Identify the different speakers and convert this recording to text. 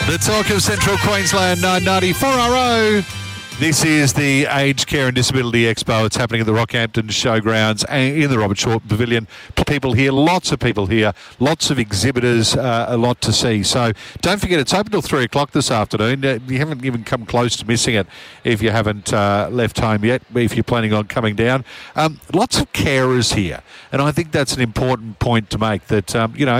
Speaker 1: The talk of Central Queensland 990 4RO. This is the Aged Care and Disability Expo. It's happening at the Rockhampton Showgrounds and in the Robert Short Pavilion. People here, lots of people here, lots of exhibitors, a lot to see. So don't forget, it's open till 3 o'clock this afternoon. You haven't even come close to missing it if you haven't left home yet, if you're planning on coming down. Lots of carers here, and I think that's an important point to make, that,